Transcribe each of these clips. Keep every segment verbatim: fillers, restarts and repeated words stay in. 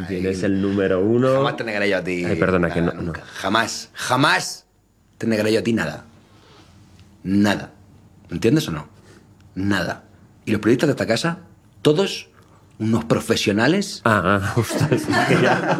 ¿Quién es el número uno? Jamás te negaré yo a ti. Ay, perdona, nada, que no, nunca. no. Jamás, jamás te negaré yo a ti nada. Nada. ¿Entiendes o no? Nada. Y los periodistas de esta casa, todos unos profesionales. Ah, ah, ostras, es que ya...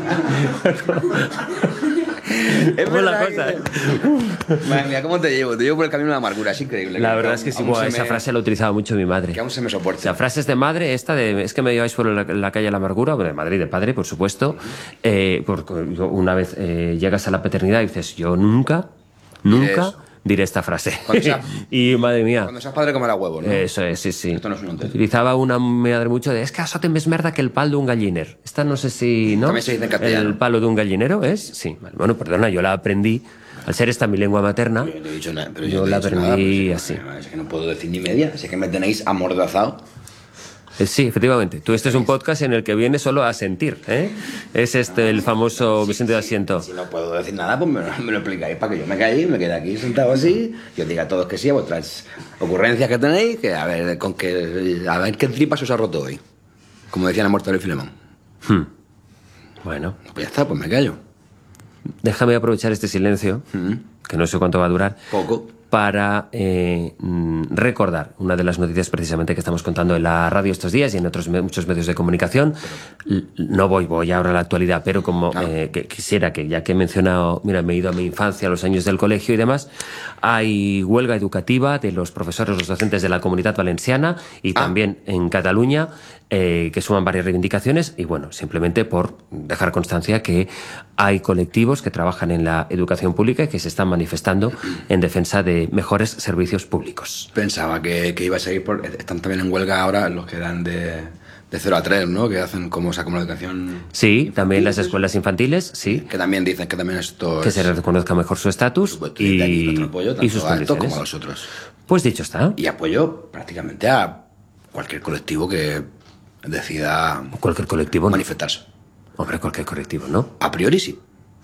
Es ¿Cómo es la verdad cosa, que- Madre mía, ¿cómo te llevo? Te llevo por el camino de la amargura, es increíble. La Que verdad aún- es que sí, aún buah, se esa me- frase la utilizaba mucho mi madre. Que aún se me O soporte. sea, frases de madre, esta de es que me lleváis por la, la calle de la amargura, bueno, de madre y de padre, por supuesto. Eh, porque una vez eh, llegas a la paternidad y dices, yo nunca, nunca eso. diré esta frase. Cuando sea- Y madre mía. Cuando seas padre, comerá huevo, ¿no? Eso es, sí, sí. Esto no es un hotel. Utilizaba una mi madre mucho de es que això té més merda que el pal d'un galliner. Esta no sé si, ¿no? También se dice en castellano. El palo de un gallinero es, sí. Vale, bueno, perdona, yo la aprendí, al ser esta mi lengua materna, Yo no te he dicho nada, pero yo no te la he dicho aprendí nada, así. pero Es que no puedo decir ni media, es que me tenéis amordazado. Eh, Sí, efectivamente. Tú, este es un podcast en el que vienes solo a sentir, ¿eh? Es este el famoso me siento de asiento. Si no puedo decir nada, pues me, me lo explicáis para que yo me calle y me quede aquí sentado así y os diga a todos que sí a vuestras ocurrencias que tenéis, que a ver, con que, a ver qué tripas os ha roto hoy. Como decían a Mortadelo y Filemón. Hmm. Bueno, Pues ya está, pues me callo. déjame aprovechar este silencio, que no sé cuánto va a durar, Poco. para eh, mm, recordar una de las noticias precisamente que estamos contando en la radio estos días y en otros me- muchos medios de comunicación. L- No voy, voy ahora a la actualidad, pero como Ah. eh, que quisiera que, ya que he mencionado, mira, me he ido a mi infancia, a los años del colegio y demás, hay huelga educativa de los profesores, los docentes de la Comunidad Valenciana y Ah. también en Cataluña, eh, que suman varias reivindicaciones y bueno, simplemente por dejar constancia que hay colectivos que trabajan en la educación pública y que se están manifestando en defensa de mejores servicios públicos. Pensaba que, que iba a seguir por... Están también en huelga ahora los que dan de, de cero a tres, ¿no? Que hacen como, o sea, como la educación... Sí, también las escuelas infantiles, sí, Que también dicen que también esto que es... se reconozca mejor su estatus Pues, desde aquí y, nuestro apoyo, y tanto sus a esto condiciones. como a los otros. Pues dicho está, Y apoyo prácticamente a cualquier colectivo que decida cualquier colectivo, ¿no? manifestarse. Hombre, cualquier colectivo, ¿no? A priori sí.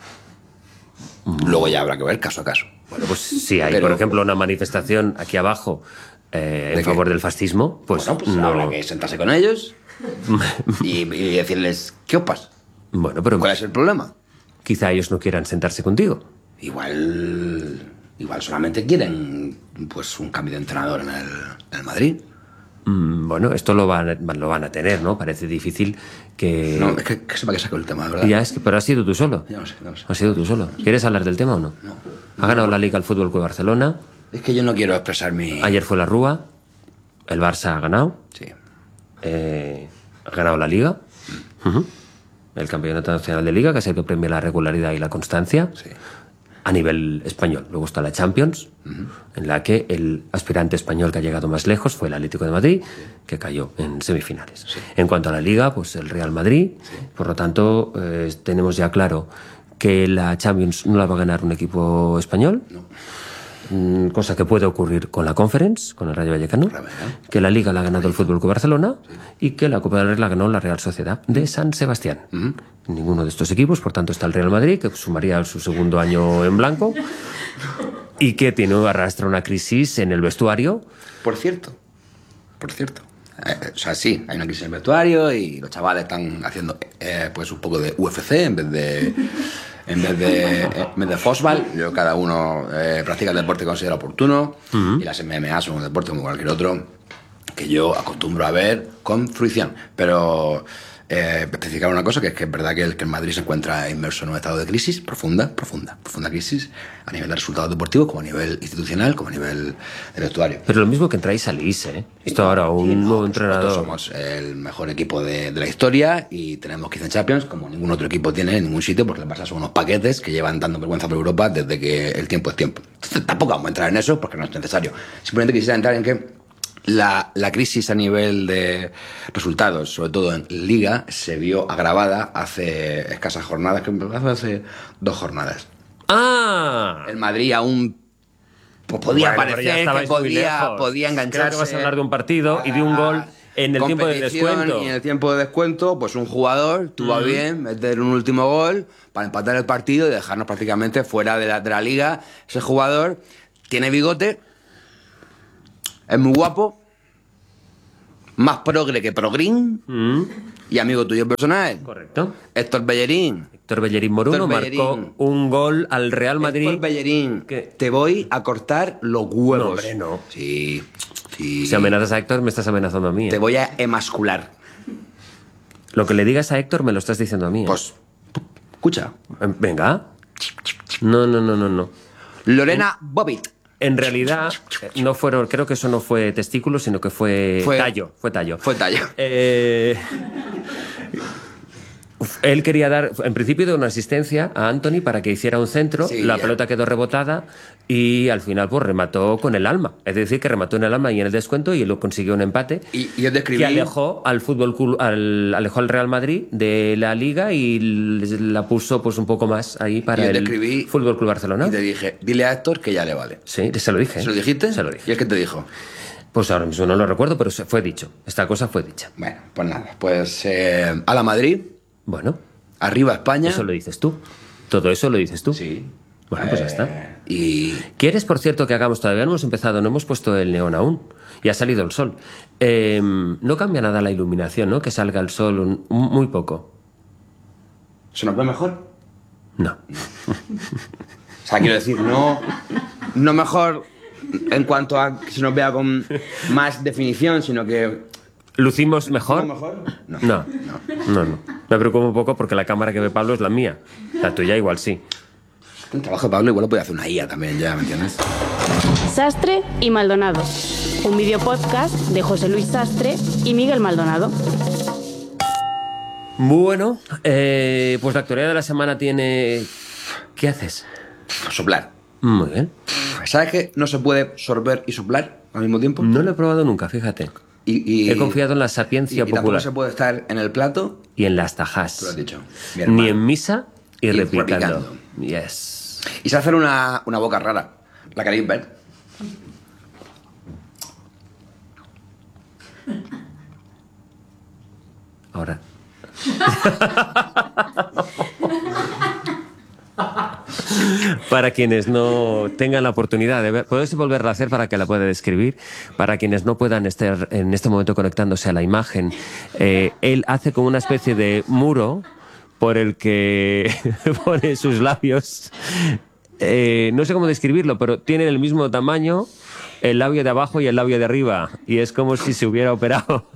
Luego ya habrá que ver caso a caso. Bueno, pues si hay, Pero- por ejemplo, una manifestación aquí abajo eh, en ¿De qué? favor del fascismo, pues, bueno, pues no... habrá que sentarse con ellos y, y decirles, ¿qué os pasa? Bueno, pero ¿Cuál es el problema? quizá ellos no quieran sentarse contigo. Igual, igual solamente quieren pues un cambio de entrenador en el, en el Madrid. Mm, Bueno, esto lo van, a- lo van a tener, ¿no? Parece difícil que... No, es que, que sepa que saco el tema, de verdad. Ya es que, pero has sido tú solo. Ya lo sé, ya lo sé. Has sido tú solo. ¿Quieres hablar del tema o no? No. Ha ganado la Liga el Fútbol Club Barcelona. Es que yo no quiero expresar mi... Ayer fue la Rúa. El Barça ha ganado. Sí. Eh, ha ganado la Liga. Ujú. El Campeonato Nacional de Liga, que es el que premia la regularidad y la constancia. Sí. A nivel español. Luego está la Champions, en la que el aspirante español que ha llegado más lejos fue el Atlético de Madrid, que cayó en semifinales. En cuanto a la Liga, pues el Real Madrid. Por lo tanto, eh, tenemos ya claro que la Champions no la va a ganar un equipo español. Mm, Cosa que puede ocurrir con la Conference, con el Rayo Vallecano, Rayo Vallecano. que la Liga la ha ganado el Fútbol Club Barcelona y que la Copa del Rey la ganó la Real Sociedad de San Sebastián. Ninguno de estos equipos, por tanto, está el Real Madrid, que sumaría su segundo año en blanco y que tiene arrastra una crisis en el vestuario. Por cierto, por cierto. Eh, o sea, sí, hay una crisis en el vestuario y los chavales están haciendo eh, pues un poco de U F C en vez de en vez de en vez de fútbol. Yo, cada uno eh, practica el deporte que considera oportuno y las M M A son un deporte como cualquier otro que yo acostumbro a ver con fruición, pero eh, especificar una cosa, que es que es verdad que el, que el Madrid se encuentra inmerso en un estado de crisis profunda, profunda, profunda crisis a nivel de resultados deportivos, como a nivel institucional, como a nivel de vestuario. Pero lo mismo que entráis salís, ¿eh? Esto ahora, un Y no, nuevo por entrenador. supuesto, somos el mejor equipo de, de la historia y tenemos quince Champions, como ningún otro equipo tiene en ningún sitio, porque el Barça son unos paquetes que llevan dando vergüenza por Europa desde que el tiempo es tiempo. Entonces, tampoco vamos a entrar en eso porque no es necesario. Simplemente quisiera entrar en que la, la crisis a nivel de resultados, sobre todo en Liga, se vio agravada hace escasas jornadas, que hace dos jornadas. ¡Ah! El Madrid aún pues, podía Bueno, pero ya parecer que estabais muy podía, lejos. podía engancharse. Claro, vas a hablar de un partido y de un gol en el tiempo de Competición, descuento. Y en el tiempo de descuento, pues un jugador tuvo a bien meter un último gol para empatar el partido y dejarnos prácticamente fuera de la, de la liga. Ese jugador tiene bigote, es muy guapo, más progre que progrín Mm, y amigo tuyo personal. correcto. Héctor Bellerín. Héctor Bellerín Moruno Héctor marcó Bellerín. un gol al Real Madrid. Héctor Bellerín, ¿Qué? te voy a cortar los huevos. No, hombre, no. Sí, sí. Si amenazas a Héctor, me estás amenazando a mí. ¿eh? Te voy a emascular. Lo que le digas a Héctor me lo estás diciendo a mí. ¿eh? Pues, escucha. Eh, Venga. No, no, no, no, no. Lorena Bobbitt. En realidad, eh, no fueron, creo que eso no fue testículo, sino que fue, Fue- tallo. Fue tallo. Fue tallo. Eh, uf, él quería dar, en principio, dio una asistencia a Anthony para que hiciera un centro. Sí, la ya. pelota quedó rebotada y al final, pues remató con el alma. Es decir, que remató en el alma y en el descuento y lo consiguió un empate. Y, y yo te escribí... Que alejó al fútbol Club- al, alejó al Real Madrid de la liga y l- la puso pues un poco más ahí para Yo te el escribí Fútbol Club Barcelona. Y te dije, dile a Héctor que ya le vale. Sí, se lo dije. ¿Se lo dijiste? Se lo dije. ¿Y es que te dijo? Pues ahora mismo no lo recuerdo, pero se fue dicho. Esta cosa fue dicha. Bueno, pues nada. Pues eh, a la Madrid, Bueno, arriba España. eso lo dices tú. Todo eso lo dices tú. Sí. Bueno, pues ya está. Eh, y ¿Quieres, por cierto, que hagamos? Todavía no hemos empezado, no hemos puesto el neón aún. Y ha salido el sol. Eh, no cambia nada la iluminación, ¿no? Que salga el sol un- un- muy poco. ¿se nos ve mejor? No. O sea, quiero decir, no, no mejor en cuanto a que se nos vea con más definición, sino que... ¿Lucimos mejor? ¿No mejor? No. No, no, no. Me preocupa un poco porque la cámara que ve Pablo es la mía. La tuya igual sí. Un trabajo de Pablo igual lo puede hacer una I A también, ya, ¿me entiendes? Sastre y Maldonado. Un video podcast de José Luis Sastre y Miguel Maldonado. Bueno, eh, pues la actualidad de la semana tiene... ¿Qué haces? Soplar. Muy bien. ¿Sabes que no se puede sorber y soplar al mismo tiempo? No lo he probado nunca, fíjate. Y, y- He confiado en la y, sapiencia y tampoco popular. se puede estar en el plato, Y en las tajas. tú lo has dicho. Mi hermano. Ni en misa y, Y replicando. replicando. Yes. Y se hace una, una boca rara. ¿La queréis ver? Ahora. Para quienes no tengan la oportunidad de ver, puedes volverla a hacer para que la pueda describir. Para quienes no puedan estar en este momento conectándose a la imagen, eh, él hace como una especie de muro por el que pone sus labios. Eh, no sé cómo describirlo, pero tienen el mismo tamaño el labio de abajo y el labio de arriba. Y es como si se hubiera operado.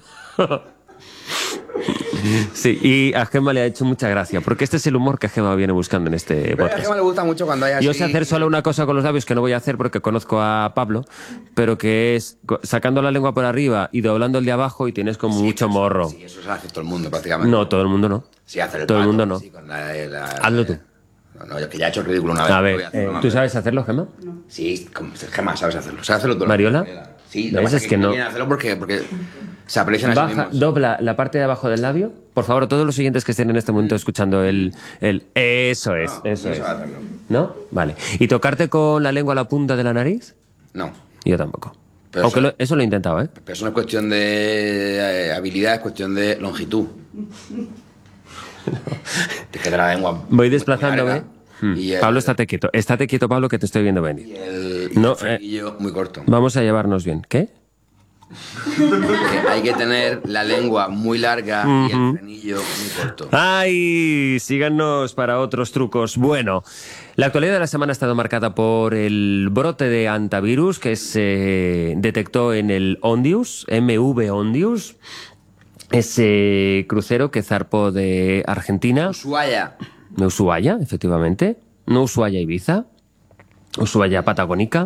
Sí, y a Gemma le ha hecho mucha gracia, porque este es el humor que Gemma viene buscando en este Pero a podcast. Gemma le gusta mucho cuando hay así... Yo sé hacer solo una cosa con los labios que no voy a hacer porque conozco a Pablo, pero que es co- sacando la lengua por arriba y doblando el de abajo y tienes como mucho morro. Sí, eso se hace todo el mundo prácticamente. No, todo el mundo no. Sí, hacer el Todo el pato, mundo no. sí, con la- la- Hazlo tú. No, no, yo que ya he hecho el ridículo una vez. A no voy ver, hacerlo eh, más ¿tú veces. sabes hacerlo, Gemma? Sí, como- Gemma, sabes hacerlo. ¿Sabes hacerlo tú? ¿Mariola? Sí, ¿Ves? lo que pasa Es que no. quieren hacerlo porque, porque se aprecian a sí Baja, mismos. dobla la parte de abajo del labio. Por favor, todos los oyentes que estén en este momento escuchando el... el eso es, No, eso no es. se va a hacerlo. ¿No? Vale. ¿Y tocarte con la lengua a la punta de la nariz? No. Yo tampoco. Pero Aunque eso- lo- eso lo he intentado, ¿eh? Pero eso no es cuestión de eh, habilidad, es cuestión de longitud. Te queda la lengua. Voy muy desplazándome. larga Hmm. Y el, Pablo, estate quieto. Estate quieto, Pablo, que te estoy viendo y venir. el, y No, el frenillo muy corto. Vamos a llevarnos bien. ¿Qué? Que hay que tener la lengua muy larga y el frenillo muy corto. ¡Ay! Síganos para otros trucos. Bueno, la actualidad de la semana ha estado marcada por el brote de antivirus que se detectó en el Ondius, M V Ondius, ese crucero que zarpó de Argentina. Ushuaia. No Ushuaia, efectivamente. No Ushuaia Ibiza. Ushuaia Patagónica.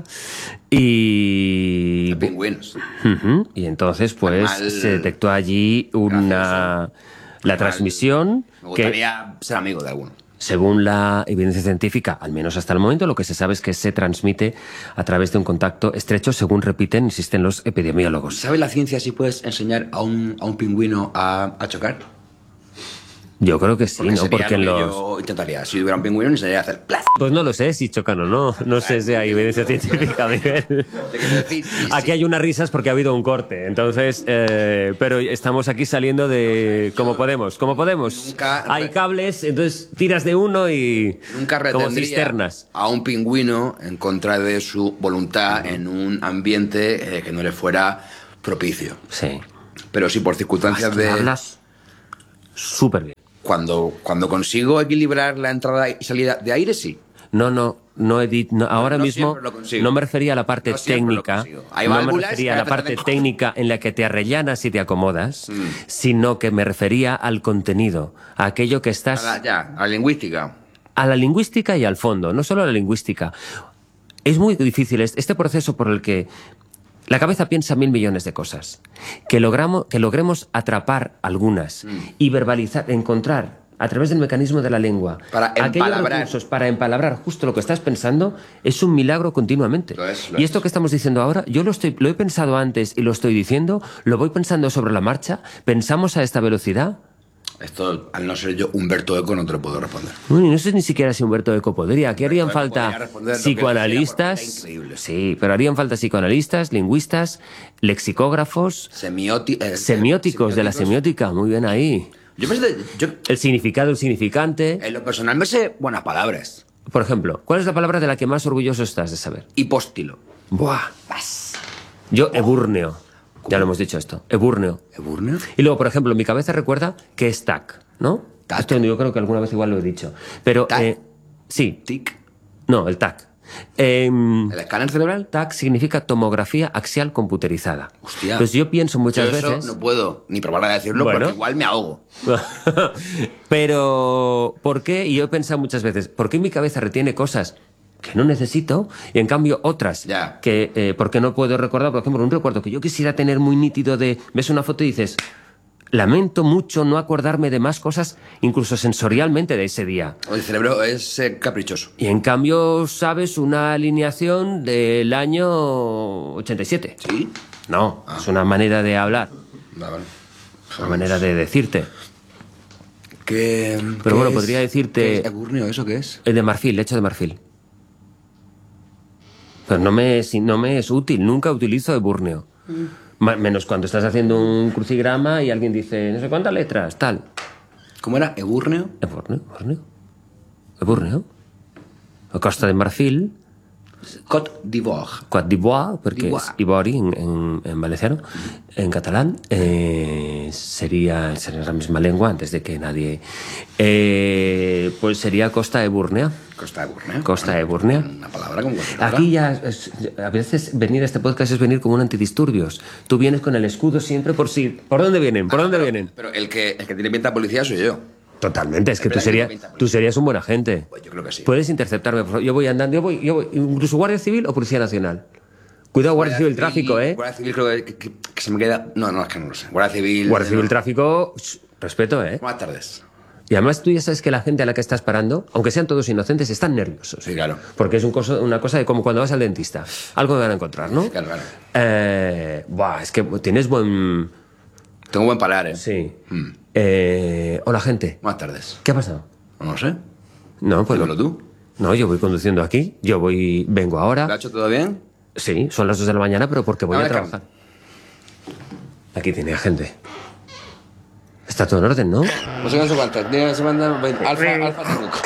Y... Pingüinos. Ujú. Y entonces, pues, Animal se detectó allí una... La transmisión Me que, gustaría ser amigo de alguno. según la evidencia científica, al menos hasta el momento, lo que se sabe es que se transmite a través de un contacto estrecho, según repiten, insisten los epidemiólogos. ¿Sabes la ciencia si puedes enseñar a un, a un pingüino a, a chocar? Yo creo que sí, ¿no? sería Porque en lo que los... yo intentaría. Si hubiera un pingüino, enseñaría a hacer plaz. Pues no lo sé si chocan o no. No sé si hay evidencia científica, Miguel. Te quiero decir, sí, Aquí sí. hay unas risas porque ha habido un corte. Entonces, eh, pero estamos aquí saliendo de... Como podemos, como podemos. Nunca- Hay cables, entonces tiras de uno y... Nunca como retendría cisternas. a un pingüino en contra de su voluntad en un ambiente eh, que no le fuera propicio. Sí. Pero sí, por circunstancias Es que de... hablas súper bien. Cuando, cuando consigo equilibrar la entrada y salida de aire, sí. No, no, no, Edith, no, ahora no mismo siempre lo consigo. no me refería a la parte No siempre lo técnica, consigo. Hay no me válvulas refería a que la a parte veces- técnica en la que te arrellanas y te acomodas, Mm. sino que me refería al contenido, a aquello que A estás... la, ya, a la lingüística. A la lingüística y al fondo, no solo a la lingüística. Es muy difícil es- este proceso por el que la cabeza piensa mil millones de cosas, que, logramos, que logremos atrapar algunas Mm. y verbalizar, encontrar a través del mecanismo de la lengua Para aquellos empalabrar. recursos para empalabrar justo lo que estás pensando, es un milagro continuamente. Lo es, lo y es. esto que estamos diciendo ahora, yo lo, estoy, lo he pensado antes y lo estoy diciendo, lo voy pensando sobre la marcha, pensamos a esta velocidad. Esto, al no ser yo Humberto Eco, no te lo puedo responder. Bueno, y no sé ni siquiera si Humberto Eco podría. Aquí harían Eco falta podría responder lo que psicoanalistas. quisiera, porque era increíble. Sí, pero harían falta psicoanalistas, lingüistas, lexicógrafos, Semioti eh, semióticos de la semiótica. Muy bien ahí. Yo, me sé- yo, El significado, el significante. en lo personal, me sé buenas palabras. Por ejemplo, ¿cuál es la palabra de la que más orgulloso estás de saber? Hipóstilo. Buah. Yo, ebúrneo. Ya lo hemos dicho esto. Ebúrneo. ¿Eburneo? Y luego, por ejemplo, mi cabeza recuerda que es T A C, ¿no? T A C. Esto yo creo que alguna vez igual lo he dicho. Pero, T A C. eh, sí. Tic. No, el T A C. Em, ¿El escáner cerebral? T A C significa tomografía axial computerizada. Hostia. Pues yo pienso muchas Yo eso veces... no puedo ni probar a decirlo Bueno. porque igual me ahogo. Pero, ¿por qué? Y yo he pensado muchas veces, ¿por qué mi cabeza retiene cosas que no necesito y en cambio otras Ya. que, eh, porque no puedo recordar? Por ejemplo, un recuerdo que yo quisiera tener muy nítido de, ves una foto y dices, lamento mucho no acordarme de más cosas, incluso sensorialmente de ese día. El cerebro es eh, caprichoso. Y en cambio, sabes una alineación del año ochenta y siete. ¿Sí? No, es una manera de hablar, Vale, vale. una manera de decirte. ¿Qué, Pero qué bueno, es- podría decirte- ¿qué es eburneo? ¿Eso qué es? El de marfil, hecho de marfil. Pero no me es, no me es útil, nunca utilizo eburneo. Ma- Menos cuando estás haciendo un crucigrama y alguien dice, no sé cuántas letras, tal. ¿Cómo era? ¿Eburneo? Eburneo, eburneo. Eburneo. A Costa de Marfil, Côte d'Ivoire. Côte d'Ivoire, porque d'Ivoire. es Ivori en, en, en valenciano, en catalán, eh, sería, sería la misma lengua antes de que nadie... Eh, pues sería Costa de Burnea. Costa de Burneo. Costa de Burnea. Una palabra como cualquier otra. Aquí ya, es- a veces venir a este podcast es venir como un antidisturbios. Tú vienes con el escudo siempre por si... ¿Por dónde vienen? ¿Por dónde vienen? Pero el que, el que tiene pinta de policía soy yo. Totalmente, es que tú, verdad que serías, no pinta por tú eso. serías un buen agente. Pues yo creo que sí. Puedes interceptarme, por favor. Yo voy andando, yo voy, yo voy, incluso Guardia Civil o Policía Nacional. Cuidado, Guardia Civil, tráfico, ¿eh? Guardia Civil creo que, que- que se me queda... No, no, es que no lo sé. Guardia Civil... Guardia Civil, no. tráfico, shh, respeto, ¿eh? Buenas tardes. Y además tú ya sabes que la gente a la que estás parando, aunque sean todos inocentes, están nerviosos. Sí, claro. Porque es un coso- una cosa de como cuando vas al dentista. Algo me van a encontrar, ¿no? Claro, claro. Eh, buah, es que tienes buen... Tengo buen palar, ¿eh? Sí. Mm. Eh, hola, gente. Buenas tardes. ¿Qué ha pasado? No lo sé. No, pues... Dímelo tú. No, yo voy conduciendo aquí. Yo voy... Vengo ahora. ¿Lo ha hecho todo bien? Sí, son las dos de la mañana, pero porque voy Ahora a es trabajar. Aquí tiene a gente. Está todo en orden, ¿no? No sé cuánto cuántas. Dígame, se manda Alfa, Alfa Tanuk.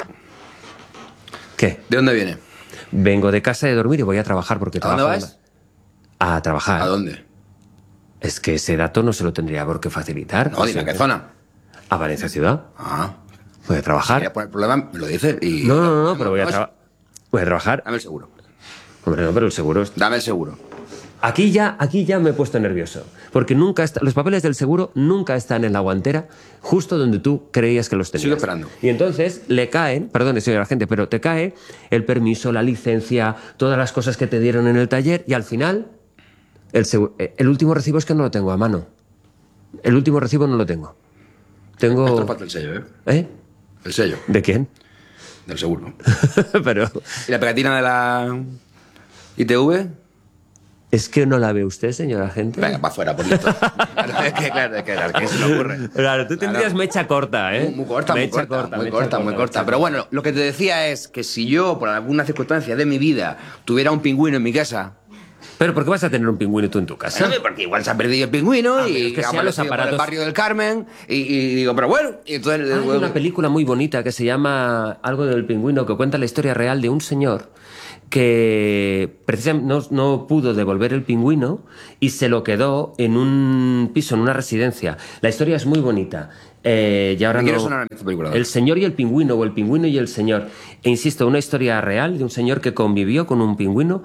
¿Qué? ¿De dónde viene? Vengo de casa de dormir y voy a trabajar porque ¿A dónde trabajo vas? en- A trabajar. ¿A dónde? Es que ese dato no se lo tendría por qué facilitar. No, dime, ¿a qué zona? A Valencia Ciudad. Ah. Voy a trabajar. Quería poner problema, me lo dices y... No, no, no, pero voy a, No, traba- voy a trabajar. Dame el seguro. Hombre, no, pero el seguro es... Dame el seguro. Aquí ya, aquí ya me he puesto nervioso. Porque nunca está, los papeles del seguro nunca están en la guantera, justo donde tú creías que los tenías. Sigo esperando. Y entonces le caen, perdone, señora gente, pero te cae el permiso, la licencia, todas las cosas que te dieron en el taller y al final, el, segu- eh, el último recibo es que no lo tengo a mano. El último recibo no lo tengo. Tengo... Esto falta el sello, ¿eh? ¿Eh? El sello ¿De quién? del seguro. Pero ¿Y la pegatina de la I T V? es que no la ve usted, señora gente. Venga, para afuera, por listo. Claro, es que, claro, es que, claro, ¿qué se le ocurre? Claro, tú tendrías Claro. mecha corta, ¿eh? Muy, muy corta, muy Mecha corta, muy mecha corta, muy corta. mecha Pero bueno, lo que te decía es que si yo, por alguna circunstancia de mi vida, tuviera un pingüino en mi casa... Pero ¿por qué vas a tener un pingüino tú en tu casa? ¿sabes? Porque igual se ha perdido el pingüino Ah, pero y es que ha sean los aparecido por aparatos- el barrio del Carmen y, y digo, pero bueno, y entonces... Hay una película muy bonita que se llama algo del pingüino que cuenta la historia real de un señor que precisamente no, no pudo devolver el pingüino y se lo quedó en un piso, en una residencia. La historia es muy bonita. Eh, y ahora Me quiero no, sonar en esta película. El señor y el pingüino, o el pingüino y el señor. E insisto, una historia real de un señor que convivió con un pingüino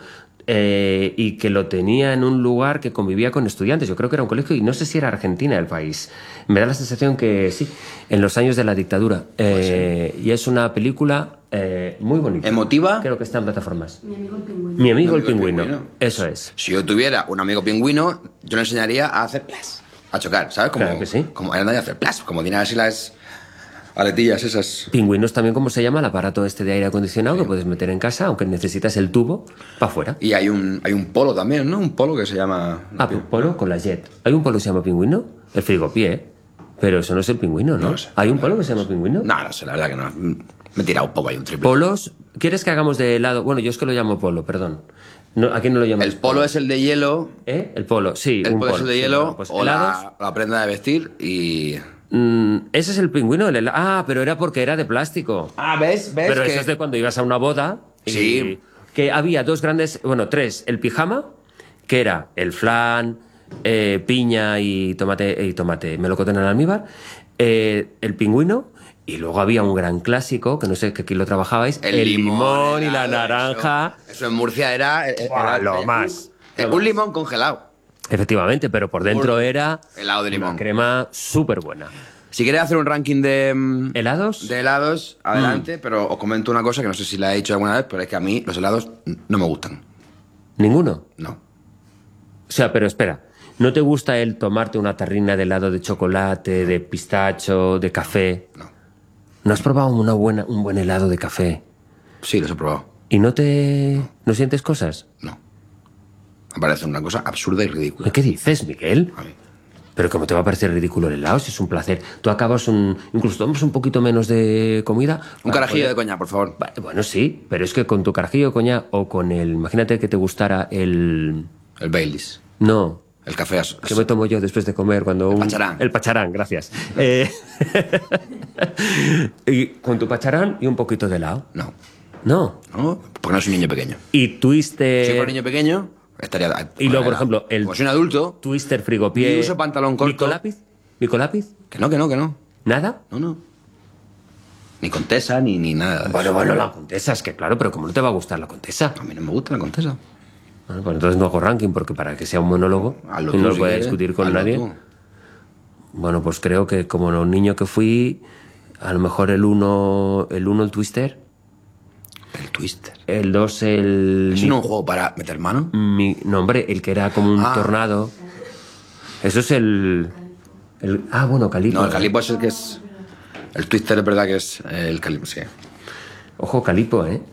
eh, y que lo tenía en un lugar que convivía con estudiantes. Yo creo que era un colegio y no sé si era Argentina el país. Me da la sensación que sí, en los años de la dictadura. Eh, pues sí. Y es una película eh, muy bonita. ¿Emotiva? Creo que está en plataformas. Mi amigo el pingüino. Mi amigo, Mi el, amigo pingüino. el pingüino. Eso es. Si yo tuviera un amigo pingüino, yo le enseñaría a hacer plas, a chocar, ¿sabes? Como, Claro que sí. Como a hacer plas, como tiene así las aletillas esas. Pingüinos también, como se llama, el aparato este de aire acondicionado sí. que puedes meter en casa, aunque necesitas el tubo para afuera. Y hay un, hay un polo también, ¿no? Un polo que se llama... Ah, un polo con la jet. ¿Hay un polo que se llama pingüino? El frigopié. Pero eso no es el pingüino, ¿no? No lo sé. ¿Hay un polo que se llama pingüino? No, no sé, la verdad que no. Me he tirado un poco ahí un triple. Polos. ¿Quieres que hagamos de helado? Bueno, yo es que lo llamo polo, perdón. No, ¿a quién no lo llamas? El polo, polo es el de hielo. ¿Eh? El polo, sí. El un polo, polo es el de sí, hielo bueno, pues o la, la prenda de vestir y... Mm, ese es el pingüino. El helado. Ah, pero era porque era de plástico. Ah, ¿ves? ¿Ves? Pero que... eso es de cuando ibas a una boda. Y sí. Que había dos grandes... Bueno, tres. El pijama, que era el flan, eh, piña y tomate, y tomate melocotón en almíbar. Eh, el pingüino, y luego había un gran clásico, que no sé que aquí lo trabajabais, el, el limón, limón y la naranja. Eso, eso en Murcia era... Buah, era lo era, más. Un, lo un más. limón congelado. Efectivamente, pero por dentro era helado de limón. Una crema súper buena. Si queréis hacer un ranking de... ¿Helados? De helados, adelante, mm. pero os comento una cosa que no sé si la he dicho alguna vez, pero es que a mí los helados no me gustan. ¿Ninguno? No. O sea, pero espera... ¿No te gusta el tomarte una tarrina de helado de chocolate, de pistacho, de café? No. ¿No has probado una buena, un buen helado de café? Sí, los he probado. ¿Y no te... no sientes cosas? No. Me parece una cosa absurda y ridícula. ¿Qué dices, Miguel? A mí. Pero ¿cómo te va a parecer ridículo el helado? Si es un placer. Tú acabas un... Incluso tomas un poquito menos de comida... Un carajillo poder... de coñac, por favor. Bueno, sí, pero es que con tu carajillo de coñac o con el... Imagínate que te gustara el... El Baileys. No... El café as... ¿Qué me tomo yo después de comer cuando el un... pacharán. El pacharán, gracias. eh... y con tu pacharán y un poquito de helado. No. No. No, porque no soy un niño pequeño. Y Twister... Si fuera un niño pequeño, estaría... Y luego, por ejemplo, el... Como soy un adulto... Twister frigopié... Y uso pantalón corto... ¿Micolápiz? ¿Micolápiz? Que no, que no, que no. ¿Nada? No, no. Ni Contesa, ni, ni nada. Bueno, bueno, la Contesa, es que claro, pero ¿cómo no te va a gustar la Contesa? A mí no me gusta la Contesa. Bueno, pues entonces no hago ranking, porque para que sea un monólogo Hazlo y no tú, lo si pueda quieres. discutir con Hazlo nadie. tú. Bueno, pues creo que como un niño que fui, a lo mejor el uno, el uno el Twister. El Twister. El dos el... ¿Es no un juego para meter mano? Mi, no, hombre, el que era como un Ah. tornado. Eso es el... el ah, bueno, Calipo. No, el Calipo es el que es... El Twister es verdad que es el Calipo, sí. Ojo, Calipo, ¿eh?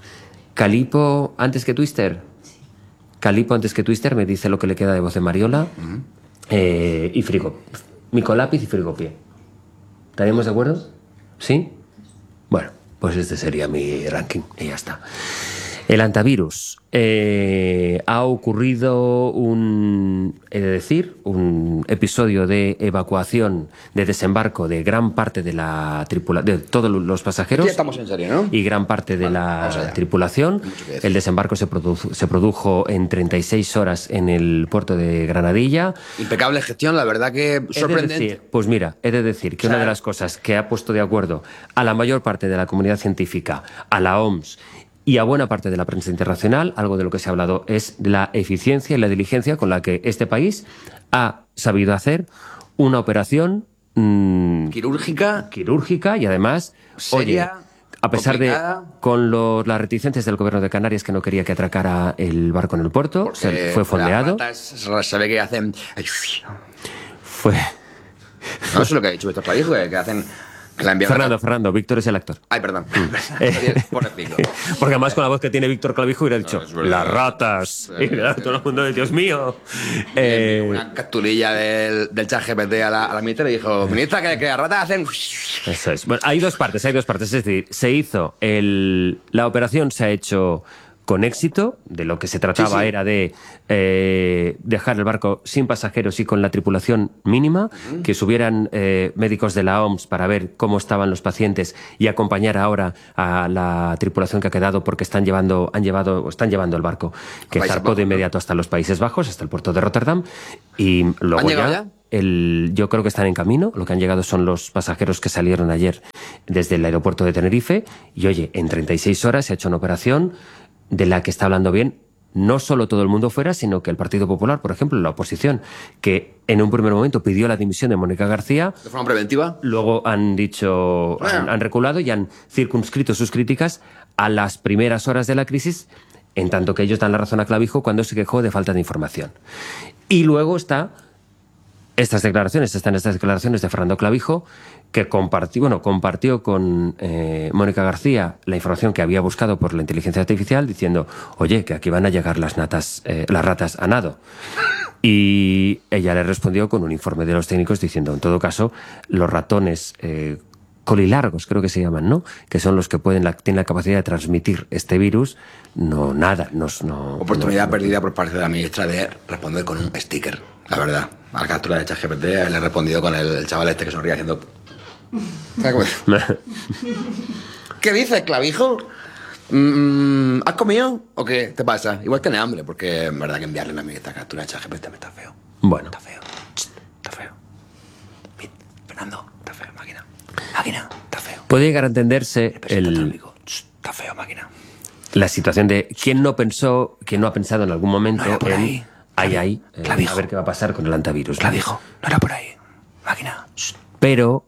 Calipo antes que Twister. Calipo antes que Twister, me dice lo que le queda de voz de Mariola. Uh-huh. eh, y frigo. Micolápiz y frigopié. ¿Estaríamos de acuerdo? ¿Sí? Bueno, pues este sería mi ranking y ya está. El antivirus. Eh, ha ocurrido un, he de decir, un episodio de evacuación, de desembarco de gran parte de la tripulación, de todos los pasajeros. Ya estamos en serio, ¿no? Y gran parte de Bueno, la tripulación. El desembarco se produjo, se produjo en treinta y seis horas en el puerto de Granadilla. Impecable gestión, la verdad que sorprendente. He de decir, pues mira, he de decir que o sea, una de las cosas que ha puesto de acuerdo a la mayor parte de la comunidad científica, a la O M S y a buena parte de la prensa internacional, algo de lo que se ha hablado es la eficiencia y la diligencia con la que este país ha sabido hacer una operación mmm, quirúrgica, quirúrgica y además seria, oye, a pesar complicada. de con los, las reticencias del gobierno de Canarias que no quería que atracara el barco en el puerto, se, fue fondeado. Las ratas se ve que hacen... Fue... No sé lo que ha dicho Víctor Clavijo, que hacen... Que la Fernando, Fernando, Víctor es el actor. Ay, perdón. Por decirlo. Porque además con la voz que tiene Víctor Clavijo hubiera dicho, no, las ratas. Y todo el mundo de Dios mío. Eh, una capturilla del, del chat G P T a la, a la ministra y dijo, ministra, que, que las ratas hacen... Eso es. Bueno, hay dos partes, hay dos partes. Es decir, se hizo el... La operación se ha hecho con éxito. De lo que se trataba Sí, sí. era de eh, dejar el barco sin pasajeros y con la tripulación mínima, uh-huh. que subieran eh, médicos de la O M S para ver cómo estaban los pacientes y acompañar ahora a la tripulación que ha quedado, porque están llevando, han llevado, están llevando el barco, que zarpó de inmediato hasta los Países Bajos, hasta el puerto de Rotterdam, y luego ya, ya, el, yo creo que están en camino. Lo que han llegado son los pasajeros que salieron ayer desde el aeropuerto de Tenerife, y oye, en treinta y seis horas se ha hecho una operación de la que está hablando bien no solo todo el mundo fuera, sino que el Partido Popular, por ejemplo, la oposición, que en un primer momento pidió la dimisión de Mónica García. ¿De forma preventiva? Luego han dicho, bueno. han, han reculado y han circunscrito sus críticas a las primeras horas de la crisis, en tanto que ellos dan la razón a Clavijo cuando se quejó de falta de información. Y luego está estas declaraciones, están estas declaraciones de Fernando Clavijo, que compartió, bueno, compartió con eh, Mónica García la información que había buscado por la inteligencia artificial, diciendo, oye, que aquí van a llegar las natas, eh, las ratas a nado. Y ella le respondió con un informe de los técnicos diciendo, en todo caso, los ratones eh, colilargos, creo que se llaman, ¿no? Que son los que pueden la, tienen la capacidad de transmitir este virus, no, nada, no... no Oportunidad no, perdida por parte de la ministra de responder con un sticker, la verdad. A la captura de ChatGPT le he respondido con el, el chaval este que sonríe haciendo... ¿Qué dices, Clavijo? Mm, ¿Has comido o qué te pasa? Igual tiene hambre, porque en verdad que enviarle una esta captura de ChatGPT me está feo. Bueno. Está feo. Está feo. Fernando, está feo, máquina. Máquina, está feo. Puede llegar a entenderse el... el... Está feo, máquina. La situación de quién no pensó, quién no ha pensado en algún momento no era por en... ahí. Ay, ay, eh, a ver qué va a pasar con el antivirus. Clavijo, no era por ahí. Máquina. Pero...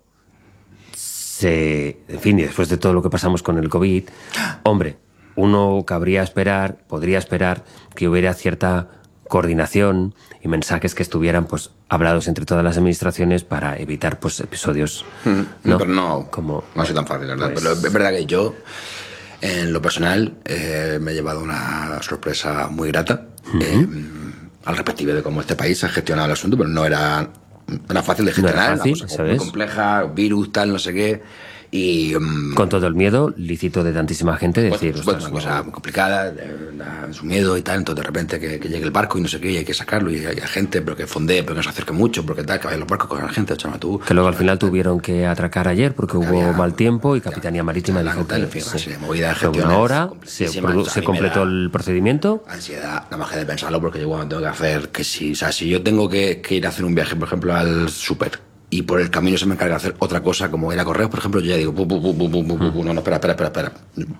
Se, en fin, y después de todo lo que pasamos con el COVID, hombre, uno cabría esperar, podría esperar que hubiera cierta coordinación y mensajes que estuvieran pues hablados entre todas las administraciones para evitar pues episodios. Mm, ¿no? Pero no, Como, no ha sido tan fácil, ¿verdad? Pues, pero es verdad que yo, en lo personal, eh, me he llevado una sorpresa muy grata uh-huh. eh, al respectivo de cómo este país ha gestionado el asunto, pero no era... Era fácil de gestionar, no era fácil, una cosa muy compleja, virus, tal, no sé qué. Y, um, con todo el miedo lícito de tantísima gente decir... Pues, pues, una cosa no... muy complicada, de, de, su miedo y tal, entonces de repente que, que llegue el barco y no sé qué, y hay que sacarlo, y hay, hay gente, pero que fondee, pero que no se acerque mucho, porque tal, que vayan los barcos con la gente, échame tú. Que luego al final tuvieron que atracar ayer porque hubo había, mal tiempo y Capitanía Marítima dijo que... En fin, sí, sí, movida de fue gestiones, una hora, se, produ- se completó el procedimiento. Ansiedad, nada más que de pensarlo, porque yo bueno, tengo que hacer que si, o sea, si yo tengo que, que ir a hacer un viaje, por ejemplo, al súper, y por el camino se me encarga de hacer otra cosa, como ir a correos, por ejemplo, yo ya digo, bu, bu, bu, bu, bu, bu, bu, no, no, espera, espera, espera, espera.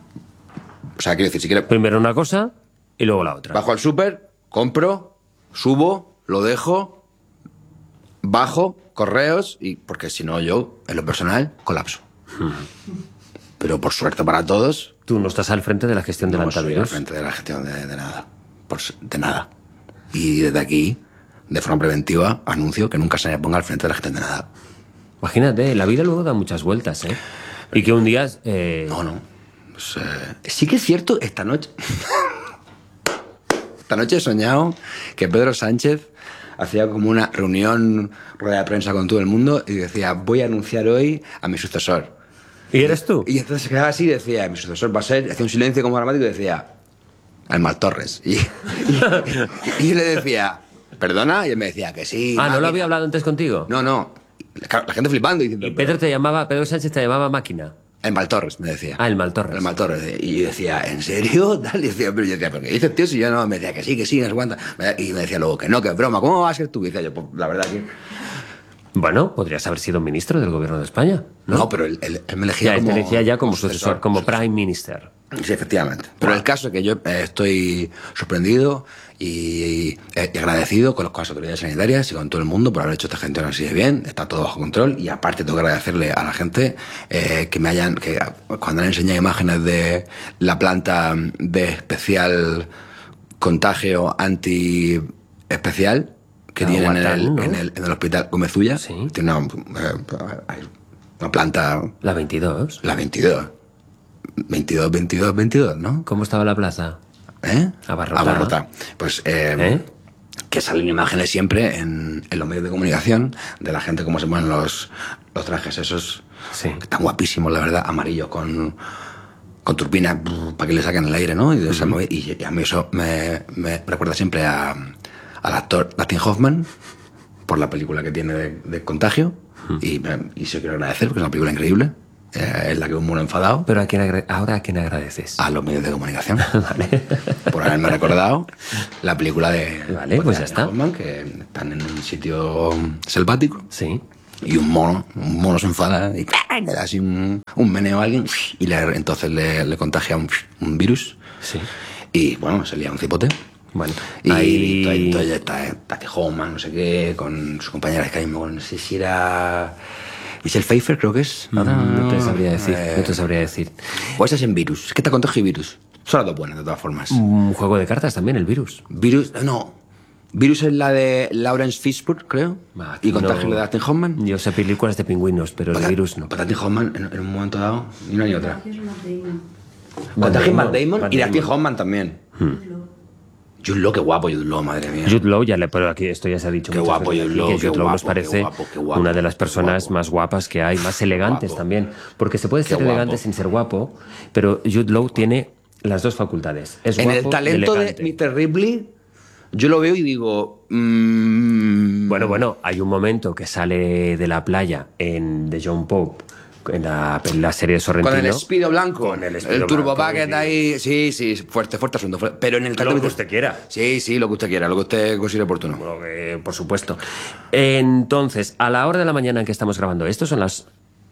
O sea, quiero decir, si quiero... Primero una cosa y luego la otra. Bajo al súper, compro, subo, lo dejo, bajo, correos, y porque si no yo, en lo personal, colapso. Pero por suerte para todos... Tú no estás al frente de la gestión no del soy antivirus. al frente de la gestión de, de nada. Por, de nada. Y desde aquí... de forma preventiva, anuncio que nunca se me ponga al frente de la gestión de nada. Imagínate, la vida luego da muchas vueltas, ¿eh? Y que un día... Eh... No, no. Pues, eh... Sí que es cierto, esta noche... esta noche he soñado que Pedro Sánchez hacía como una reunión, rueda de prensa con todo el mundo y decía, voy a anunciar hoy a mi sucesor. ¿Y eres tú? Y entonces se quedaba así y decía, mi sucesor va a ser... Hacía un silencio como dramático y decía, al Maltorres. Y, y, y yo le decía... ¿Perdona? Y él me decía que sí. Ah, máquina. ¿no lo había hablado antes contigo? No, no. La, la gente flipando. Diciendo, y Pedro te llamaba, Pedro Sánchez te llamaba máquina. El Maltorres, me decía. Ah, el Maltorres. El Maltorres. Y yo decía, ¿en serio? Tal. Y decía, pero yo decía, ¿pero qué dices, tío? Si yo no, me decía que sí, que sí, no sé cuánto. Y me decía luego que no, que es broma. ¿Cómo vas a ser tú? Y decía yo, pues la verdad que... Bueno, podrías haber sido ministro del gobierno de España, ¿no? No, pero él, él, él me elegía ya, como... Él te elegía ya como, como sucesor, sucesor, como sucesor. Prime Minister. Sí, efectivamente. Pero wow. El caso es que yo eh, estoy sorprendido y, y, y agradecido con, con las autoridades sanitarias y con todo el mundo por haber hecho esta gestión así de bien. Está todo bajo control y aparte tengo que agradecerle a la gente eh, que me hayan... que cuando han enseñado imágenes de la planta de especial contagio anti especial que ah, tienen en el, ¿no? en, el, en el hospital Gómez Ulla. Sí. Tiene una, eh, una planta... La veintidós. La veintidós. veintidós, veintidós, veintidós, ¿no? ¿Cómo estaba la plaza? ¿Eh? Abarrotada. Abarrotada. Pues eh, ¿Eh? que salen imágenes siempre en, en los medios de comunicación de la gente cómo se ponen los, los trajes esos sí. que están guapísimos, la verdad, amarillos con con turbinas para que le saquen el aire, ¿no? Y, uh-huh. mover, y, y a mí eso me, me recuerda siempre a, al actor Dustin Hoffman por la película que tiene de, de Contagio. Uh-huh. Y, y se quiero agradecer porque es una película increíble. Eh, es la que un mono enfadado. ¿Pero a quién agra- ahora a quién agradeces? A los medios de comunicación. Vale. Por haberme recordado la película de... Vale, pues, pues ya está. Hoffman, que están en un sitio selvático. Sí. Y un mono, un mono se enfada y le da así un, un meneo a alguien y le, entonces le, le contagia un, un virus. Sí. Y bueno, se lía un cipote. Bueno, y ahí... entonces está Tati Hoffman, no sé qué, con sus compañeras que mismo, no sé si era Michelle Pfeiffer, creo que es. No, no, no te sabría decir, eh... no te sabría decir. O esa es en Virus, es que te contagio y Virus. Son las dos buenas, de todas formas. Un juego de cartas también, el Virus. Virus, no. Virus es la de Lawrence Fishburne, creo. Bah, y Contagio no... de Dustin Hoffman. Yo sé películas de pingüinos, pero Pat- el Virus no. Dustin Hoffman, en, en un momento dado, ni una ni otra. Matt Contagio Damon, Matt Damon Matt y Dustin Damon. Hoffman también. Hmm. Jude Law, qué guapo Jude Law, madre mía. Jude Law, ya le, pero aquí esto ya se ha dicho Qué muchas guapo veces Jude aquí, Law, que qué Jude Law nos guapo, parece qué guapo, qué guapo, una de las qué personas guapo. más guapas que hay, más elegantes guapo. también, porque se puede ser Qué elegante guapo. sin ser guapo, pero Jude Law tiene las dos facultades. Es En guapo el talento y de elegante. mister Ripley, yo lo veo y digo... Mmm, Bueno, bueno, hay un momento que sale de la playa en The John Pope, en la, en la serie de Sorrentino. con el Speedo blanco, Con el el, Speedo Turbo blanco, Bucket y- ahí, sí, sí, fuerte, fuerte asunto. fuerte. Pero en el Lo talento... que usted quiera. Sí, sí, lo que usted quiera, lo que usted considere oportuno. Bueno, que, por supuesto. Entonces, a la hora de la mañana en que estamos grabando esto, son las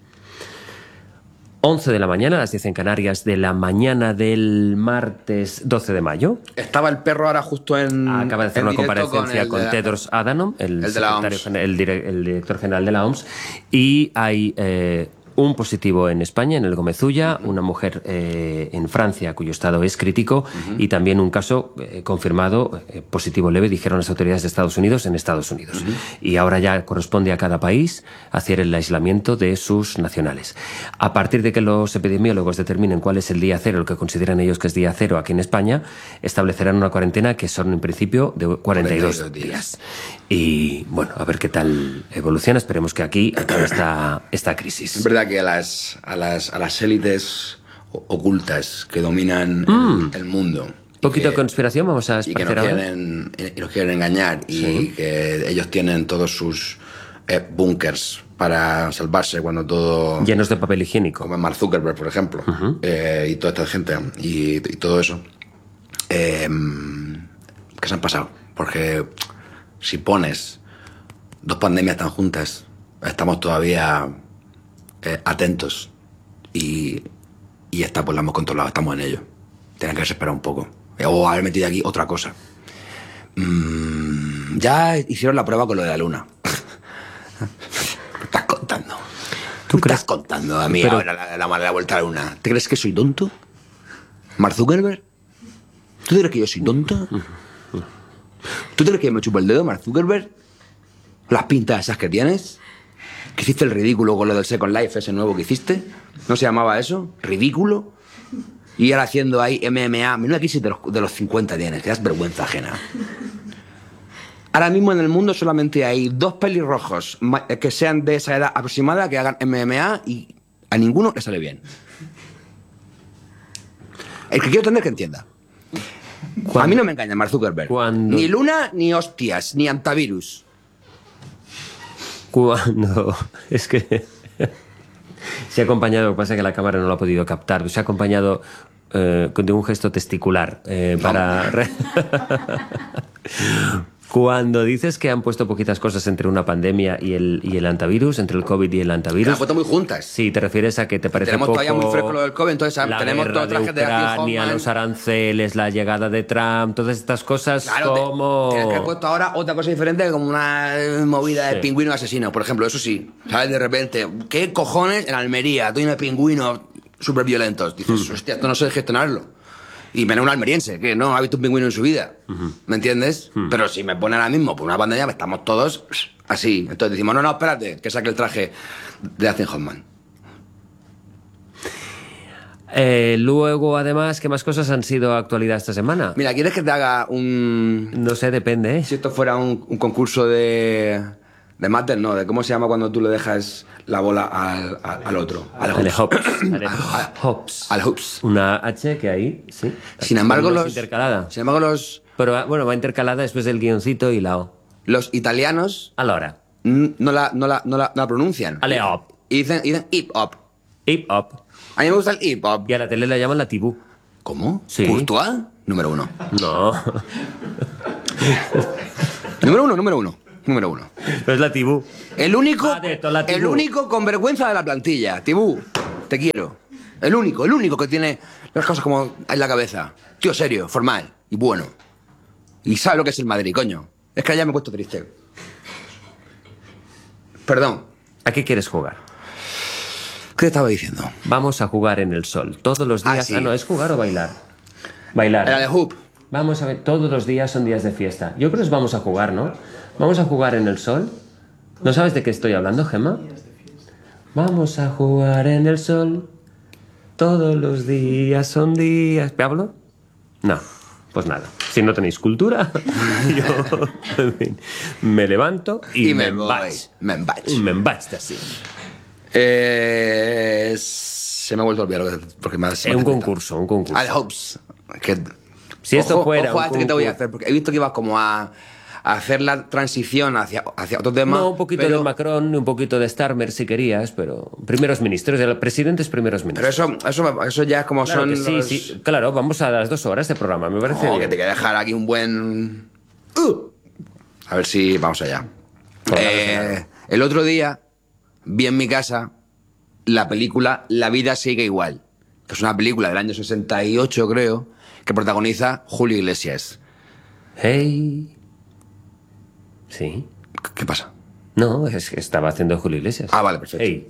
once de la mañana, las diez en Canarias, de la mañana del martes doce de mayo. Estaba el perro ahora justo en... Acaba de hacer en una directo comparecencia el con, de la- Tedros Adhanom, el, el de la secretario O M S. gen- el, dire- el director general de la O M S, y hay eh, un positivo en España, en el Gomezulla, uh-huh. una mujer eh, en Francia cuyo estado es crítico, uh-huh. y también un caso eh, confirmado, eh, positivo leve, dijeron las autoridades de Estados Unidos, en Estados Unidos. Uh-huh. Y ahora ya corresponde a cada país hacer el aislamiento de sus nacionales. A partir de que los epidemiólogos determinen cuál es el día cero, el que consideran ellos que es día cero aquí en España, establecerán una cuarentena que son en principio de cuarenta y dos días. Y bueno, a ver qué tal evoluciona. Esperemos que aquí acabe esta, esta crisis. Es verdad que a las, a las, a las élites o- ocultas que dominan Mm. el, el mundo... Un poquito que- de conspiración vamos a y que nos esparcer ahora. quieren, y nos quieren engañar y Sí. que ellos tienen todos sus eh, búnkers para salvarse cuando todo... Llenos de papel higiénico. Como Mark Zuckerberg, por ejemplo, Ujú. eh, y toda esta gente, y, y todo eso, eh, que se han pasado. Porque si pones dos pandemias tan juntas, estamos todavía eh, atentos y, y esta pues la hemos controlado, estamos en ello. Tienen que esperar un poco. O haber metido aquí otra cosa. Mm, ya hicieron la prueba con lo de la luna. ¿Qué estás contando? ¿Tú crees? estás contando a mí Pero- ahora la, la, la vuelta a la luna? ¿Te crees que soy tonto? ¿Mark Zuckerberg? ¿Tú crees que yo soy tonto? ¿Tú crees que me chupo el dedo, Mark Zuckerberg? ¿Las pintas esas que tienes? ¿Que hiciste el ridículo con lo del Second Life, ese nuevo que hiciste? ¿No se llamaba eso? ¿Ridículo? Y ahora haciendo ahí M M A. Menuda crisis de los, de los cincuenta tienes, que das vergüenza ajena. Ahora mismo en el mundo solamente hay dos pelirrojos ma- que sean de esa edad aproximada que hagan M M A y a ninguno le sale bien. El que quiero entender que entienda. A mí no me engaña Mark Zuckerberg. Cuando- Ni luna, ni hostias, ni antivirus. Cuando... Es que... Se ha acompañado, lo que pasa es que la cámara no lo ha podido captar, se ha acompañado eh, con de un gesto testicular eh, para... re- Cuando dices que han puesto poquitas cosas entre una pandemia y el, y el antivirus, entre el COVID y el Que antivirus... las han puesto muy juntas. Sí, te refieres a que te parece Tenemos poco... todavía muy fresco lo del COVID, entonces la tenemos guerra todo el de traje de Dustin Ucrania, Hoffman. los aranceles, la llegada de Trump, todas estas cosas Claro, te- como... tienes que haber puesto ahora otra cosa diferente, como una eh, movida de Sí. pingüino asesino, por ejemplo, eso sí. ¿Sabes? De repente, ¿qué cojones en Almería? Tú de pingüinos súper violentos. Dices, hostia, esto no sé gestionarlo. Y menos un almeriense, que no ha visto un pingüino en su vida. ¿Me entiendes? Pero si me pone ahora mismo por una pandemia, estamos todos así. Entonces decimos, no, no, espérate, que saque el traje de Dustin Hoffman. Eh, luego, además, ¿qué más cosas han sido actualidad esta semana? Mira, ¿quieres que te haga un... No sé, depende, ¿eh? Si esto fuera un, un concurso de, De máter, no, de cómo se llama cuando tú le dejas la bola al, al, al otro. Al Ale hoops. hops. Ale hops. Al hoops. Una H que ahí, sí. Sin embargo, No es los. intercalada. Sin embargo, los, Pero bueno, va intercalada después del guioncito y la O. los italianos A la hora. n- no la, no la, no la, no la pronuncian. Ale hop. Y dicen, y dicen hip hop. Hip hop. A mí me gusta el hip hop. Y a la tele la llaman la tibú. ¿Cómo? Sí. ¿Courtois? Número uno. No. Número uno, número uno. Número uno. Pero es la tibú. El único, Ah, de toda la el Tibú. único con vergüenza de la plantilla. Tibú, te quiero. El único, el único que tiene las cosas como en la cabeza. Tío serio, formal y bueno. Y sabe lo que es el Madrid, coño. Es que ya me he puesto triste. Perdón, ¿A qué quieres jugar? ¿qué te estaba diciendo? Vamos a jugar en el sol. Todos los Ah, días. sí. Ah, no, es jugar o bailar. Bailar. Era de hoop. Vamos a ver, todos los días son días de fiesta. Yo creo que vamos a jugar, ¿no? Vamos a jugar en el sol. ¿No sabes de qué estoy hablando, Gemma? Vamos a jugar en el sol. Todos los días son días. ¿Pablo? No, pues nada. Si no tenéis cultura, yo en fin, me levanto y, Y me me'n voy. vaig. Me'n vaig. Y me'n vaig d'ací. Eh, se me ha vuelto a olvidar lo que, porque me ha Es un concurso, un concurso. Ah, de hoops. Que, Si esto ojo, fuera ojo un a este que te voy a concurso. hacer, porque he visto que ibas como a, a hacer la transición hacia, hacia otro tema. No, un poquito pero, de Macron y un poquito de Starmer si querías, pero primeros ministros, el presidente es primeros Pero ministros. eso, eso, eso ya es como Claro son que sí, los... sí, claro, vamos a las dos horas de programa, me parece Oh, que bien. te quiero dejar aquí un buen... Uh. A ver si vamos allá. Pues Eh, el otro día vi en mi casa la película La vida sigue igual, que es una película del año sesenta y ocho, creo, que protagoniza Julio Iglesias. Hey. Sí. ¿Qué pasa? No, es que estaba haciendo Julio Iglesias. Ah, vale, perfecto. Hey.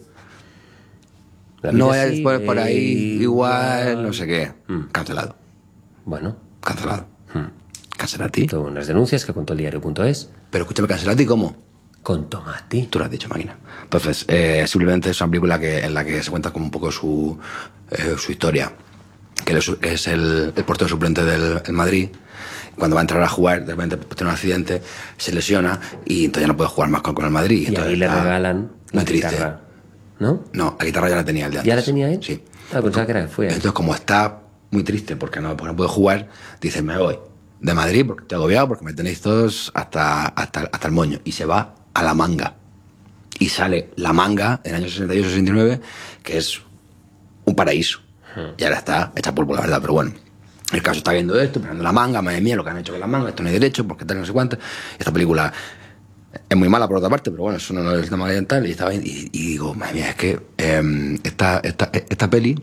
La No vida vayas sigue por, por ahí igual, no sé qué. Mm. Cancelado. Bueno, Cancelado. Cancelati. tuvo unas denuncias que contó el diario.es. Pero escúchame, Cancelati, ¿cómo? Con Tomati. Tú lo has dicho, máquina. Entonces, eh, simplemente es una película que, en la que se cuenta como un poco su, eh, su historia. Que él es, es el, el portero suplente del el Madrid. Cuando va a entrar a jugar, de repente pues, tiene un accidente, se lesiona y entonces ya no puede jugar más con, con el Madrid. Y entonces ahí le está regalan la muy triste. guitarra. ¿No? No, la guitarra ya la tenía el de antes. ¿Ya la tenía él? Sí. Ah, pensaba que era fue él. Entonces, como está muy triste porque no, porque no puede jugar, dice, me voy de Madrid porque estoy agobiado, porque me tenéis todos hasta, hasta, hasta el moño. Y se va a La Manga. Y sale La Manga en el año sesenta y ocho sesenta y nueve, que es un paraíso. Y ahora está hecha polvo, la verdad, pero bueno. El caso está viendo esto, pensando La Manga, madre mía, lo que han hecho con La Manga, esto no hay derecho, porque tal, no sé cuánto. Esta película es muy mala por otra parte, pero bueno, eso no es el tema oriental. Y, estaba, y, y digo, madre mía, es que eh, esta, esta, esta peli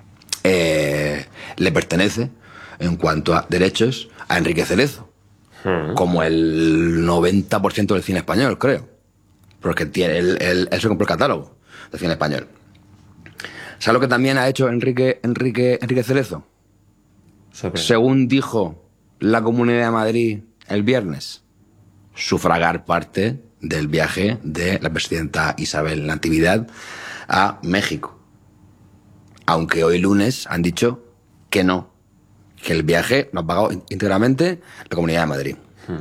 eh, le pertenece, en cuanto a derechos, a Enrique Cerezo. Como el noventa por ciento del cine español, creo. Porque tiene, él, él, él se compró el catálogo del cine español. ¿Sabes lo que también ha hecho Enrique, Enrique, Enrique Cerezo? Sorprendente. Según dijo la Comunidad de Madrid el viernes, sufragar parte del viaje de la presidenta Isabel Natividad a México. Aunque hoy lunes han dicho que no, que el viaje lo ha pagado íntegramente la Comunidad de Madrid.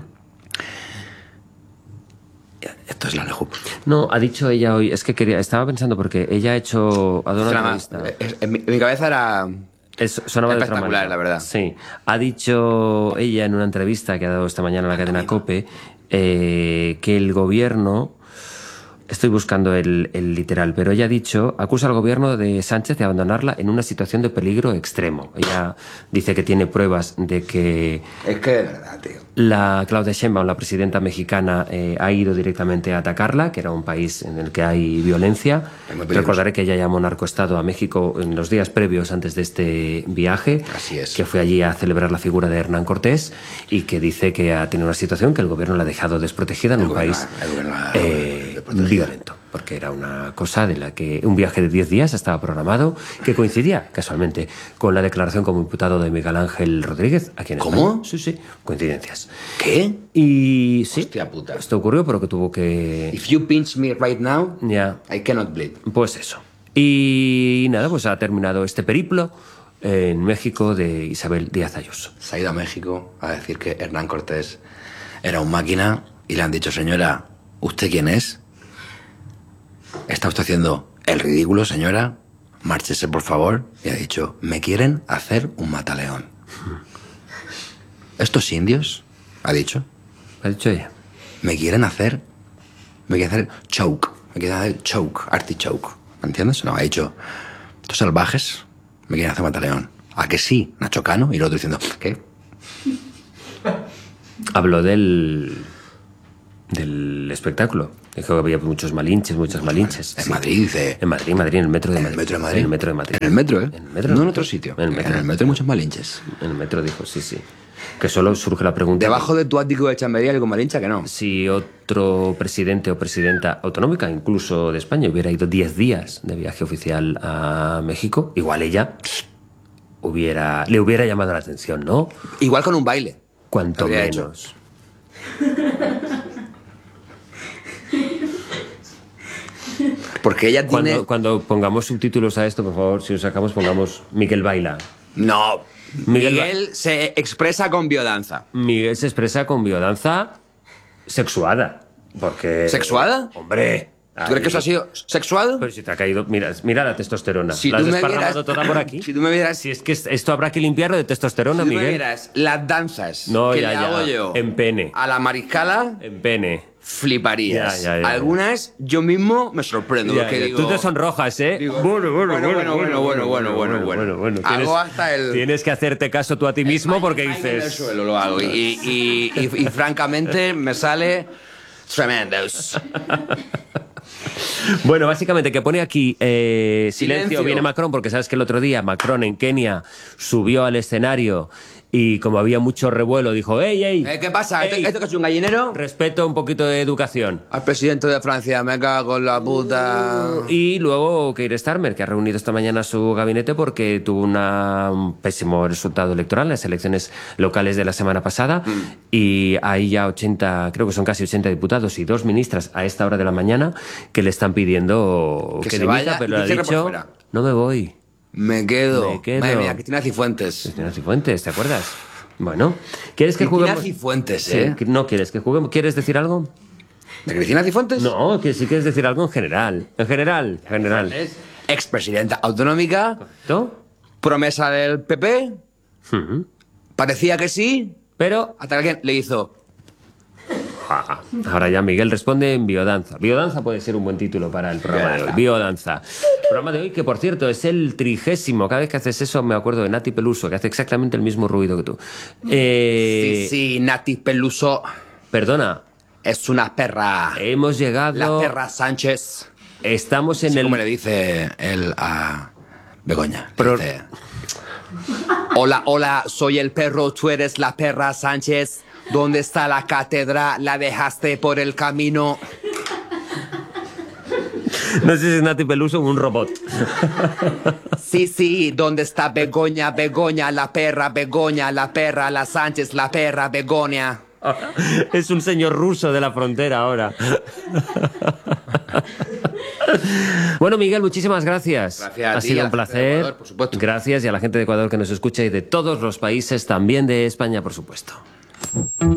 Esto es la Lejup. No, ha dicho ella hoy, es que quería, estaba pensando porque ella ha hecho, ha dado una entrevista. En mi, en mi cabeza era... Es, sonaba de otra espectacular, manera. la verdad. Sí. Ha dicho ella en una entrevista que ha dado esta mañana en la cadena COPE eh, que el gobierno... Estoy buscando el, el literal, pero ella ha dicho, acusa al gobierno de Sánchez de abandonarla en una situación de peligro extremo. Ella dice que tiene pruebas de que Es que de verdad, tío. la Claudia Sheinbaum, la presidenta mexicana, eh, ha ido directamente a atacarla, que era un país en el que hay violencia. Es muy peligroso. Recordaré que ella llamó narcoestado a México en los días previos antes de este viaje. Así es. Que fue allí a celebrar la figura de Hernán Cortés y que dice que ha tenido una situación que el gobierno la ha dejado desprotegida en El un gobierno- país el gobierno la- eh, desprotegida. violento, porque era una cosa de la que un viaje de diez días estaba programado, que coincidía casualmente con la declaración como imputado de Miguel Ángel Rodríguez aquí en ¿Cómo? España. Sí, sí, coincidencias. ¿Qué? Y sí, Hostia puta. esto ocurrió, pero que tuvo que... If you pinch me right now, Ya, I cannot bleed. pues eso. Y nada, pues ha terminado este periplo en México de Isabel Díaz Ayuso. Se ha ido a México a decir que Hernán Cortés era un máquina y le han dicho, señora, ¿usted quién es? ¿Está usted haciendo el ridículo, señora? Márchese, por favor. Y ha dicho, me quieren hacer un mataleón. ¿Estos indios? Ha dicho. Ha dicho ella. Me quieren hacer... Me quieren hacer choke. Me quieren hacer choke, artichoke. ¿Me entiendes? No, ha dicho... Estos salvajes me quieren hacer mataleón. ¿A que sí, Nacho Cano? Y el otro diciendo, ¿qué? Habló del... del espectáculo. Dijo que había muchos malinches, muchas malinches. En Sí. Madrid, dice... En Madrid, Madrid, en el metro de En Madrid. el metro de Madrid. En el metro de Madrid. En el metro, ¿eh? En el metro, no en en otro el sitio. En el metro. En el metro hay muchos malinches. En el metro dijo, sí, sí. Que solo surge la pregunta... Debajo de tu ático de chambería hay algún malincha que no. Si otro presidente o presidenta autonómica, incluso de España, hubiera ido diez días de viaje oficial a México, igual ella hubiera, le hubiera llamado la atención, ¿no? Igual con un baile. Cuanto Habría menos. Porque ella tiene... Cuando, cuando pongamos subtítulos a esto, por favor, si os sacamos, pongamos Miguel baila. No. Miguel Miguel, se expresa con biodanza. Miguel se expresa con biodanza sexuada. Porque... ¿Sexuada? Hombre. ¿Tú crees que eso ha sido sexuado? Pero si te ha caído... Mira, mira la testosterona. Si la has tú me desparramado vieras- toda por aquí. si tú me vieras- Si es que esto habrá que limpiarlo de testosterona, Si tú me Miguel. vieras las danzas No, que ya, le ya. hago yo En pene. a la mariscala, En pene. fliparías. Ya, ya, ya. Algunas yo mismo me sorprendo. Ya, porque ya. digo, Tú te sonrojas, ¿eh? digo, bueno, bueno, bueno, bueno, bueno, bueno, bueno, bueno, bueno. Hago Tienes, hasta el- tienes que hacerte caso tú a ti mismo porque en el dices... suelo lo hago. Y, y, y, y, y francamente me sale tremendos. Bueno, básicamente que pone aquí eh, silencio, Silencio. viene Macron, porque sabes que el otro día Macron en Kenia subió al escenario y como había mucho revuelo dijo, ¡ey, ey! Eh, ¿Qué pasa? ¿Esto, ey, ¿Esto que es un gallinero? respeto, un poquito de educación. Al presidente de Francia, me cago en la puta. Y luego Keir Starmer, que ha reunido esta mañana su gabinete porque tuvo una, un pésimo resultado electoral en las elecciones locales de la semana pasada Mm. y hay ya ochenta, creo que son casi ochenta diputados y dos ministras a esta hora de la mañana que le están pidiendo Que que, se dimita, vaya pero y le ha que cierre por dicho, fuera. no me voy. Me quedo. Me quedo. Madre mía, Cristina Cifuentes. Cristina Cifuentes, ¿te acuerdas? Bueno, ¿quieres que Cristina juguemos? Cifuentes, Sí, ¿eh? no quieres que juguemos. ¿Quieres decir algo? ¿De Cristina Cifuentes? No, que si quieres decir algo en general. En general, en general. Es expresidenta autonómica, ¿No? promesa del P P, Ujú. parecía que sí, Pero hasta que alguien le hizo... ah, ahora ya Miguel responde en biodanza. Biodanza puede ser un buen título para el programa de hoy. Biodanza. El programa de hoy, que por cierto es el trigésimo. Cada vez que haces eso me acuerdo de Nati Peluso, que hace exactamente el mismo ruido que tú. Eh, Sí, sí, Nati Peluso Perdona, es una perra. hemos La llegado... perra Sánchez. Estamos en Sí, el... como le dice él a Begoña. Le Pro- dice, hola, hola, soy el perro, tú eres la perra Sánchez. ¿Dónde está la cátedra? ¿La dejaste por el camino? No sé si es Nati Peluso o un robot. Sí, sí, ¿dónde está Begoña? Begoña, la perra, Begoña, la perra, la Sánchez, la perra, Begoña. Es un señor ruso de la frontera ahora. Bueno, Miguel, muchísimas gracias. Gracias a ha ti, sido a un la gente de placer. Ecuador, por supuesto. Gracias y a la gente de Ecuador que nos escucha y de todos los países, también de España, por supuesto.